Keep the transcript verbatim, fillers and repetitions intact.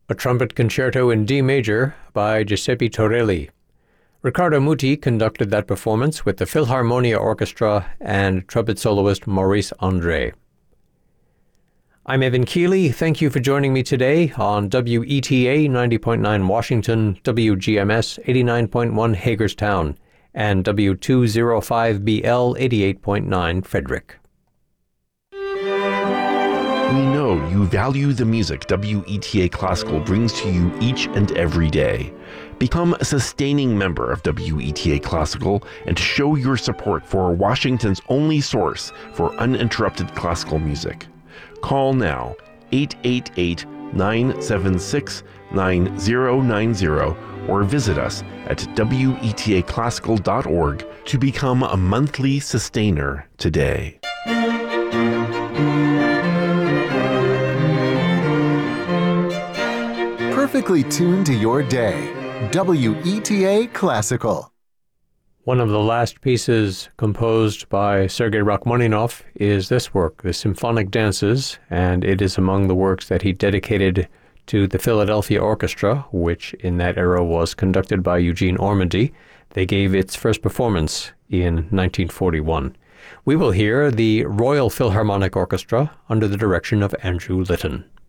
a trumpet concerto in D major by Giuseppe Torelli. Riccardo Muti conducted that performance with the Philharmonia Orchestra and trumpet soloist Maurice Andre. I'm Evan Keeley. Thank you for joining me today on W E T A ninety point nine Washington, W G M S eighty-nine point one Hagerstown, and W two oh five B L eighty-eight point nine Frederick. We know you value the music W E T A Classical brings to you each and every day. Become a sustaining member of W E T A Classical and show your support for Washington's only source for uninterrupted classical music. Call now, eight eight eight, nine seven six, nine zero nine zero, or visit us at W E T A classical dot org to become a monthly sustainer today. Perfectly tuned to your day. W E T A Classical. One of the last pieces composed by Sergei Rachmaninoff is this work, the Symphonic Dances, and it is among the works that he dedicated to the Philadelphia Orchestra, which in that era was conducted by Eugene Ormandy. They gave its first performance in nineteen forty-one. We will hear the Royal Philharmonic Orchestra under the direction of Andrew Litton.